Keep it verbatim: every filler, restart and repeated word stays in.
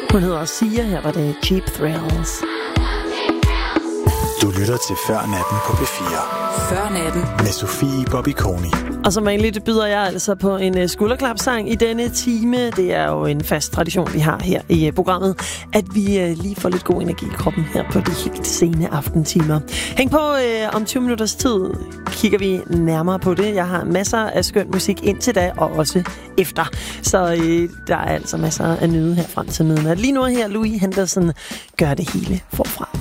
Hun hedder Sia, her var det Cheap Thrills. Du lytter til Før Natten på P fire. Før Natten. Med Sofie Bobby Koni. Og som vanligt byder jeg altså på en skulderklapsang i denne time. Det er jo en fast tradition, vi har her i programmet, at vi lige får lidt god energi i kroppen her på de helt sene aftentimer. Hæng på, øh, om tyve minutters tid kigger vi nærmere på det. Jeg har masser af skøn musik indtil da, og også efter. Så øh, der er altså masser af nyde her frem til midnat. Lige nu her, Louis Henderson gør det hele forfra.